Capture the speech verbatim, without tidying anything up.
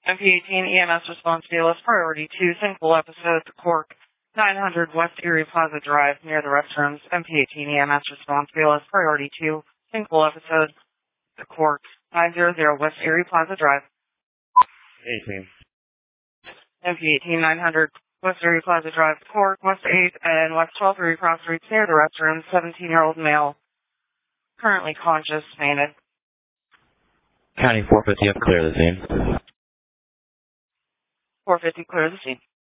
M P eighteen E M S response Bailiff priority two, single episode, the Cork, nine hundred West Erie Plaza Drive, near the restrooms. M P eighteen E M S response Bailiff priority two, single episode, the Cork, nine hundred West Erie Plaza Drive. eighteen. M P eighteen nine hundred West Erie Plaza Drive, Cork, West eighth and West twelfth Cross Streets, near the restrooms. seventeen-year-old male, currently conscious, fainted. County four fifty up, clear the scene. four fifty, clear the scene.